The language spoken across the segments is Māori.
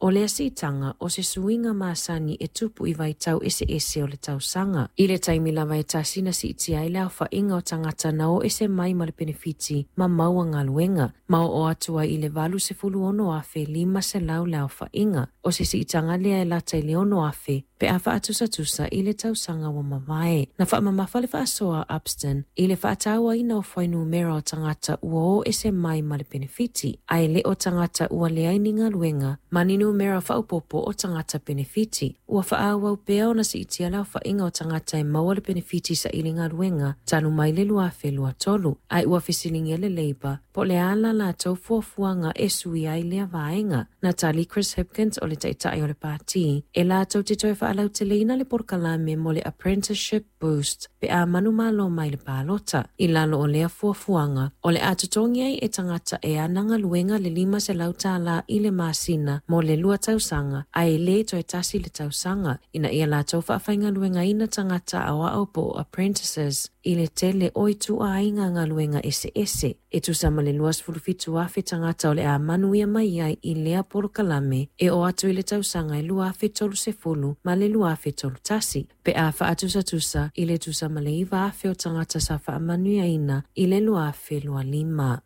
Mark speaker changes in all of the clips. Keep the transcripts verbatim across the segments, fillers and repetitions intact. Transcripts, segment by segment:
Speaker 1: O le asitanga o se suinga masani e tupu i vai tau ese ese o le tau sanga. I le taimi lava e tasina si iti ai leo fa inga o tangata na o ese mai ma le benefiti ma maua ngā luenga. Ma o atua i le valu se fulu ono afe lima se lau leo fa inga. O se si itanga lea e lata i le ono afe pe a wha atusa tusa i le tau sanga wa mamae. Na wha mamafa le wha asoa Upston i le wha ataua ina o whainu mera o tangata ua o ese mai ma le benefiti. Ai le o tangata ua le aini ngā luenga maninu mera wha upopo o tangata benefiti. Ua wha awa upea o na si iti ala o wha inga o tangata e maua le benefiti sa ili ngā luenga tanu mai le lua fe lua tolu. Ai ua fisilingi le leiba po le ala la tau fuafuanga e sui ai lea vaenga. Na tali Chris Hipkins o le taitai o le pāti e la tau te toi wha alau te leina le porkalame mo le apprenticeship boost pe a manu malo mai le pālota. I lalo o lea fuafuanga o le atutongi ai e tangata e ananga luenga le lima se lau la i le masina mo le lua tausanga ai le toi tasi le tausanga. Ina ia la tau whaafainga luenga ina tangata awa au po apprentices i le tele oitu a inga ngā luenga ese ese. E tu sama le luas fulufitu afe tangata o le a manuia mai ai i lea porokalame e o atu i le tausanga i lua afe tolu se fulu ma le lua afe tolu tasi. Pe a wha atusa tusa i le tu sama le iwa afe o tangata sa wha manuia ina i le lua afe lua lima.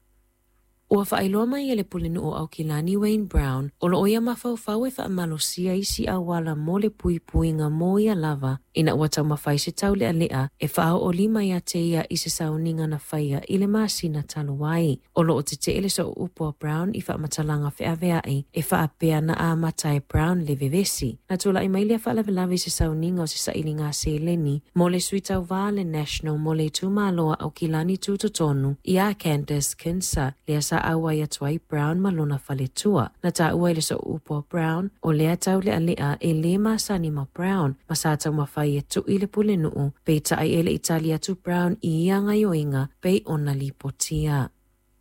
Speaker 1: Ua whaailoa mai e le pulinu o Aukilani Wayne Brown, o lo oia mawhauwhau e whaamalosia isi awala mo le pui pui ngā mo ia lava, ina ua tau mawhai se tau lea lea e whao o lima ia te ia i se sauninga na whaia i le maasina talo wai. O lo o te te ele so upua Brown i whaamatalanga whiawea ai e whaapea na a matai Brown le vevesi. Na tula i mailia whaalavelave se sauninga o se saili ngā se leni, mo le suitau vā le National mo le tūmaloa Aukilani tūtotonu i a Candace Kinsa, lea sa awa ia tuai Brown malona faletua. Na ta ua ile so upo Brown o lea tau lea lea e le masani ma Brown. Masata mawhai e tu ile pule nuu pe ta ai ele Italia tu Brown i ia ngaioinga pe ona lipotia.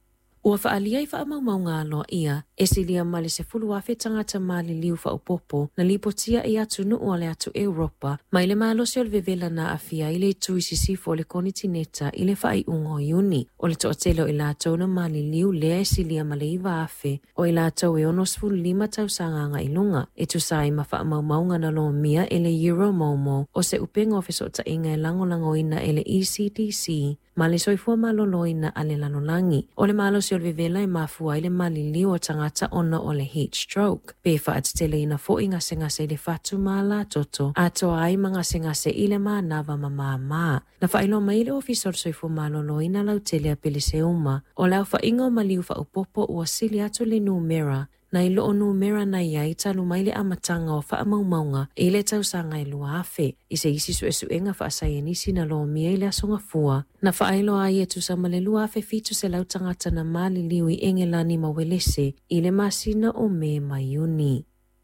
Speaker 1: Ua whaalia i whaamaumau ngā loa ia, e silia mali se fulu afe tangata mali liu whaupopo na lipotia i atu nuu ale atu Europa, mai le malosi o le vevela na afia i le tui sisifo o le konitineta i le whai ungo iuni. O le toatelo i la tau na mali liu lea e silia mali i waafe, o i la tau e onos fulu lima tau sanganga i lunga. E tu sai ma whaamaumau ngā na loa mia e le Euromomo, o se upeng office o ta inga e lango lango ina e le E C D C, ma le soifua maloloina a le lanolangi. O le malosi o le vevela e mafua i le malili o tangata ona o le heat stroke. Pe whaatatele ina fo inga se ngase le fatu maa la toto, ato ai mga se ngase i le maa nava ma maa maa. Na whailo mai le ofisor soifua maloloina lau tele a pele se uma, o lau wha inga o maliu wha upopo ua sili atu le numera, na i loo numera na ia i talu mai le amatanga o whaamaumaunga e le tausanga i lua afe. I se isi su esu enga whaasayanisi na loo mia i le asonga fua. Na whaailo ai e tu sama le lua afe fitu se lau tangata na mali liu i engelani mawelese i le masina o me maiuni.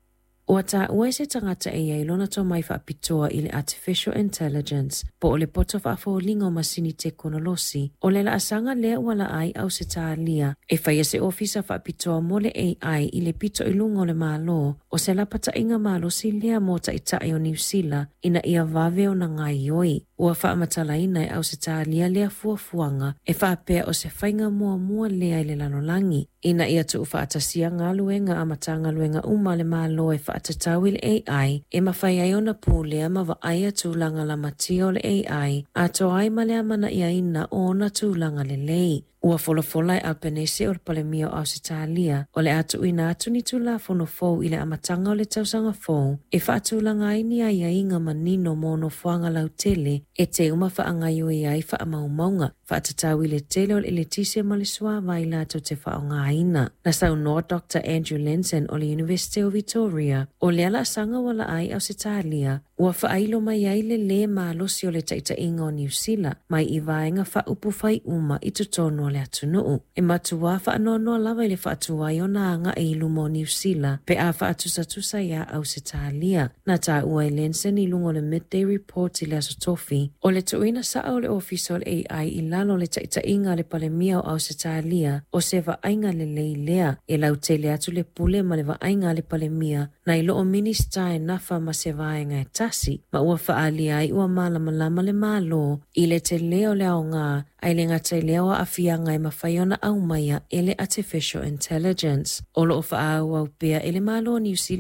Speaker 1: Ua ta ua se tangata e ia ilona to mai whaapitoa i le artificial intelligence, po o le poto whaafolinga o masini teknolosi, o le la asanga lea wala ai au se tālia, e whaia se ofisa whaapitoa mo le A I i le pito ilunga o le malo, o se la pata inga malo si lea mo ta itai o New Zealand, ina ia vave o na ngai oi. Ua whaamatala ina e au se tālia lea fuafuanga, e whaapea o se whainga mua mua lea i le lanolangi, ina ia tu whaatasia ngā luenga a matanga luenga uma le malo e whaatatau i le A I, e mawhai ai ona pūlea ma wa aia tūlanga la matia o le A I, a to ai ma lea mana ia ina o na tūlanga le lei. Ua folafola e Albanese o le palemia o Ausitalia, o le atu ina atu ni tula fono fou i le amatanga o le tausanga fou, e whaatulanga ai ni ai inga manino mono fuanga lau tele, e te uma whaangaio i ai whaamaumaunga, whaatatau i le tele o le Leticia Malisua vai lato te whaonga aina. Na sau noa Doctor Andrew Lenson o le University of Victoria, o le ala sanga wala ai Ausitalia, ua whaailo mai ai le le maalosi o le taita inga o New Zealand, mai i vaenga whaupu whai uma i tutono le atunuu. E matua whaanonoa lava i le whaatua i o na anga e ilu mo New Zealand, pe a whaatusa-tusa ia Ausitalia. Na ta ua i Lenson i lungo le midday report i le aso tofi, o le tuina saa o le office o le A I i lalo le taita inga le palemia o Ausitalia, o se vaenga le leilea, e lau tele atu le pule ma le vaenga le palemia, na i loo minista e nafa ma se vaenga e tasi, ma ua whaalia ai ua malama lama le malo, i le te leo leo ngā, ai le ngata leo a afianga e mawhaiona au maia ele artificial intelligence. O loo whaau au pia ele malo New Zealand